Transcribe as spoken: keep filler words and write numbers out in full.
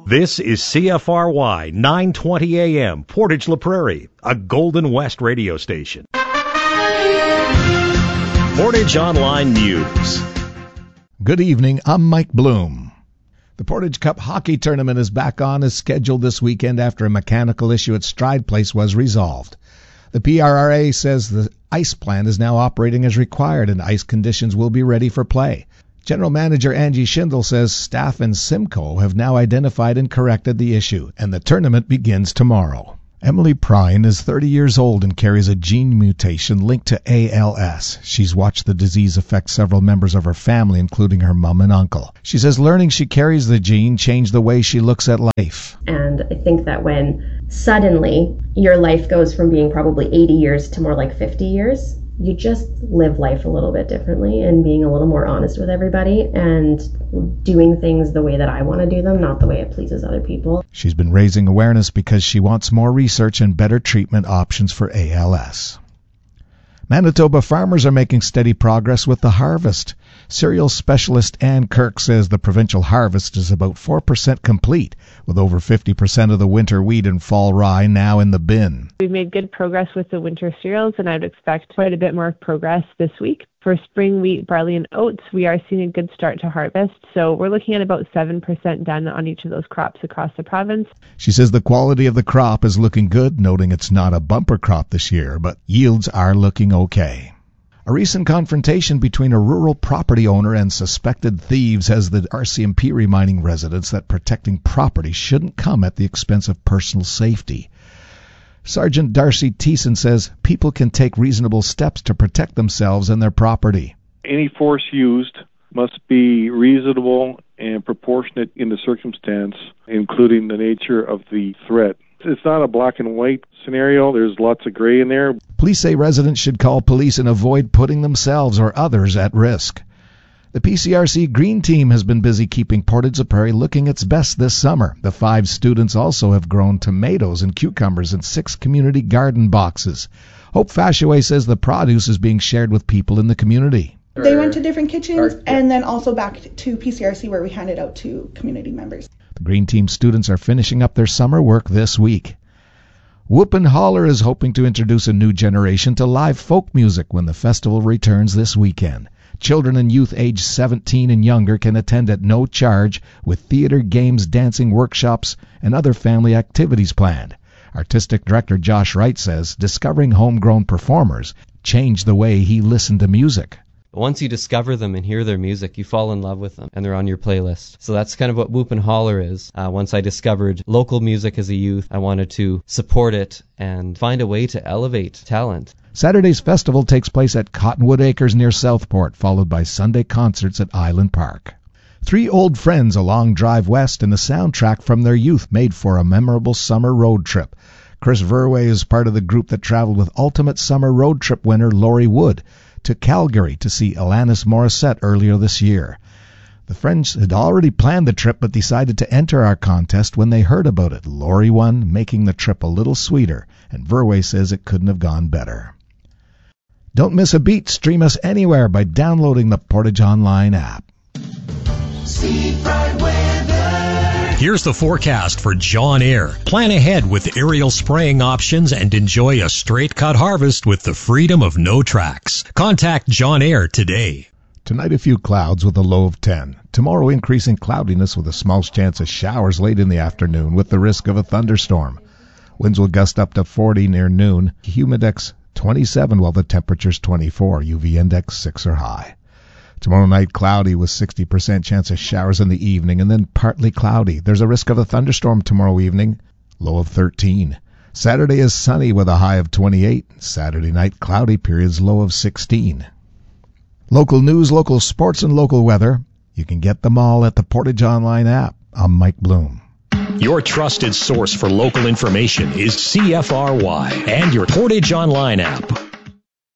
This is C F R Y nine twenty A M, Portage La Prairie, a Golden West radio station. Portage Online News. Good evening, I'm Mike Bloom. The Portage Cup Hockey Tournament is back on as scheduled this weekend after a mechanical issue at Stride Place was resolved. The P R R A says the ice plant is now operating as required and ice conditions will be ready for play. General Manager Angie Schindel says staff in Simcoe have now identified and corrected the issue, and the tournament begins tomorrow. Emily Prine is thirty years old and carries a gene mutation linked to A L S. She's watched the disease affect several members of her family, including her mom and uncle. She says learning she carries the gene changed the way she looks at life. And I think that when suddenly your life goes from being probably eighty years to more like fifty years, you just live life a little bit differently and being a little more honest with everybody and doing things the way that I want to do them, not the way it pleases other people. She's been raising awareness because she wants more research and better treatment options for A L S. Manitoba farmers are making steady progress with the harvest. Cereal specialist Ann Kirk says the provincial harvest is about four percent complete, with over fifty percent of the winter wheat and fall rye now in the bin. We've made good progress with the winter cereals, and I would expect quite a bit more progress this week. For spring wheat, barley, and oats, we are seeing a good start to harvest, so we're looking at about seven percent done on each of those crops across the province. She says the quality of the crop is looking good, noting it's not a bumper crop this year, but yields are looking okay. A recent confrontation between a rural property owner and suspected thieves has the R C M P reminding residents that protecting property shouldn't come at the expense of personal safety. Sergeant Darcy Thiessen says people can take reasonable steps to protect themselves and their property. Any force used must be reasonable and proportionate in the circumstance, including the nature of the threat. It's not a black and white scenario. There's lots of gray in there. Police say residents should call police and avoid putting themselves or others at risk. The P C R C Green Team has been busy keeping Portage La Prairie looking its best this summer. The five students also have grown tomatoes and cucumbers in six community garden boxes. Hope Fashaway says the produce is being shared with people in the community. They went to different kitchens and then also back to P C R C where we handed out to community members. The Green Team students are finishing up their summer work this week. Whoop and Holler is hoping to introduce a new generation to live folk music when the festival returns this weekend. Children and youth aged seventeen and younger can attend at no charge with theater, games, dancing workshops, and other family activities planned. Artistic director Josh Wright says discovering homegrown performers changed the way he listened to music. Once you discover them and hear their music, you fall in love with them, and they're on your playlist. So that's kind of what Whoop and Holler is. Uh, once I discovered local music as a youth, I wanted to support it and find a way to elevate talent. Saturday's festival takes place at Cottonwood Acres near Southport, followed by Sunday concerts at Island Park. Three old friends, a long drive west, and a soundtrack from their youth made for a memorable summer road trip. Chris Verway is part of the group that traveled with Ultimate Summer Road Trip winner Laurie Wood to Calgary to see Alanis Morissette earlier this year. The friends had already planned the trip but decided to enter our contest when they heard about it. Laurie won, making the trip a little sweeter, and Verway says it couldn't have gone better. Don't miss a beat. Stream us anywhere by downloading the Portage Online app. Seafront weather. Here's the forecast for John Eyre. Plan ahead with aerial spraying options and enjoy a straight cut harvest with the freedom of no tracks. Contact John Eyre today. Tonight a few clouds with a low of ten. Tomorrow increasing cloudiness with a small chance of showers late in the afternoon with the risk of a thunderstorm. Winds will gust up to forty near noon. Humidex twenty-seven while the temperature's twenty-four. U V index six or high. Tomorrow night cloudy with sixty percent chance of showers in the evening and then partly cloudy. There's a risk of a thunderstorm tomorrow evening. Low of thirteen. Saturday is sunny with a high of twenty-eight. Saturday night cloudy periods, low of sixteen. Local news, local sports, and local weather. You can get them all at the Portage Online app. I'm Mike Bloom. Your trusted source for local information is C F R Y and your Portage Online app.